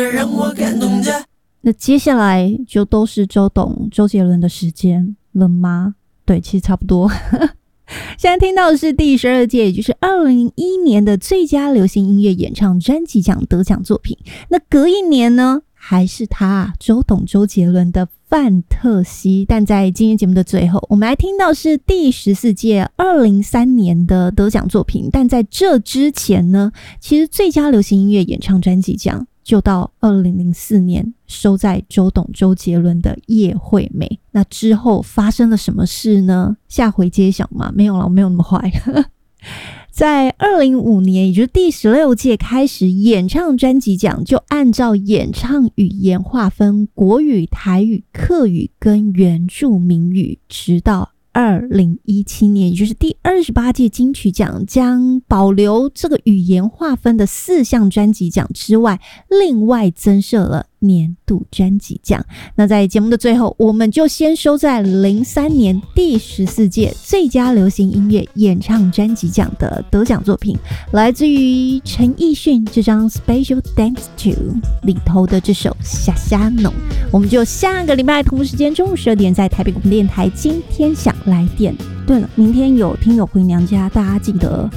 让我感动着。 那接下来就都是周杰伦的时间了吗？对，其实差不多。现在听到的是第12届，也就是2001年的最佳流行音乐演唱专辑奖得奖作品。那隔一年呢，还是他周杰伦的《范特西》。但在今天节目的最后，我们来听到是第14届2003年的得奖作品。但在这之前呢，其实最佳流行音乐演唱专辑奖就到2004年收在周杰伦的《叶惠美》。那之后发生了什么事呢？下回揭晓嘛？没有啦，我没有那么坏。在2005年，也就是第16届开始，演唱专辑奖就按照演唱语言划分国语、台语、客语跟原住民语，直到2017年，也就是第28届金曲奖，将保留这个语言划分的4项专辑奖之外，另外增设了年度专辑奖。那在节目的最后，我们就先收在03年第14届最佳流行音乐演唱专辑奖的得奖作品，来自于陈奕迅这张 Special Thanks To 里头的这首《虾虾弄》。我们就下个礼拜同时间中午12点在台北广播电台今天想来电。对了，明天有听友回娘家，大家记得